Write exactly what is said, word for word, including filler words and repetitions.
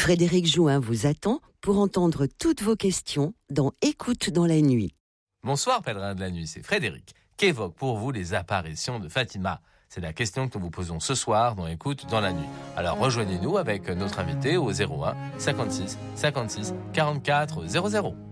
Frédéric Jouin vous attend pour entendre toutes vos questions dans Écoute dans la nuit. Bonsoir pèlerins de la nuit, c'est Frédéric. Qu'évoquent pour vous les apparitions de Fatima ? C'est la question que nous vous posons ce soir dans Écoute dans la nuit. Alors rejoignez-nous avec notre invité au zéro un cinquante-six cinquante-six quarante-quatre zéro zéro.